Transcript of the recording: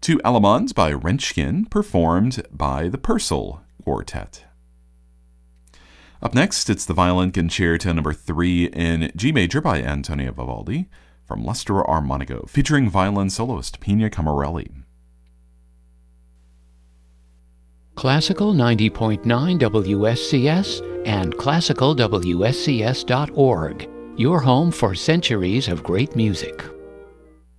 to Allemande by Rentschken, performed by the Purcell Quartet. Up next, it's the Violin Concerto No. 3 in G major by Antonio Vivaldi from L'Estro Armonico, featuring violin soloist Pina Camarelli. Classical 90.9 WSCS and classicalwscs.org, your home for centuries of great music.